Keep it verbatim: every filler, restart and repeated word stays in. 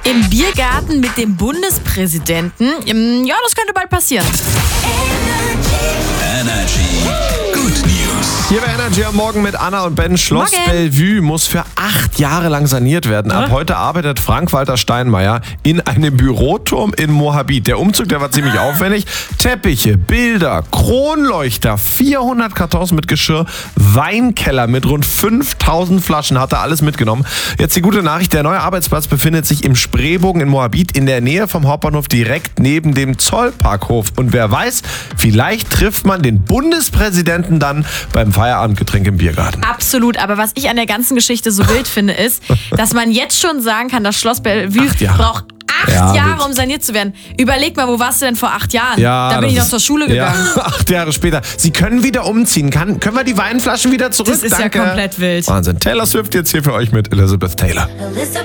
Im Biergarten mit dem Bundespräsidenten. Ja, das könnte bald passieren. Energy Good News. Hier bei Energy am Morgen mit Anna und Ben. Schloss Morgen. Bellevue muss für acht Jahre lang saniert werden. Ab Ja. heute arbeitet Frank-Walter Steinmeier in einem Büroturm in Moabit. Der Umzug, der war ziemlich aufwendig. Teppiche, Bilder, Kronleuchter, vierhundert Kartons mit Geschirr, Weinkeller mit rund fünftausend Flaschen, hat er alles mitgenommen. Jetzt die gute Nachricht, der neue Arbeitsplatz befindet sich im Spreebogen in Moabit in der Nähe vom Hauptbahnhof, direkt neben dem Zollparkhof. Und wer weiß, vielleicht trifft man den Bundespräsidenten dann beim Feierabendgetränk im Biergarten. Absolut, aber was ich an der ganzen Geschichte so wild finde, ist, dass man jetzt schon sagen kann, das Schloss Bellevue Acht Jahre. braucht acht Ja, Jahre, wild. um saniert zu werden. Überleg mal, wo warst du denn vor acht Jahren? Ja, da bin das ich noch ist- zur Schule gegangen. Ja, acht Jahre später. Sie können wieder umziehen. Kann, können wir die Weinflaschen wieder zurück? Das ist Danke. ja komplett wild. Wahnsinn. Taylor Swift jetzt hier für euch mit Elizabeth Taylor. Elizabeth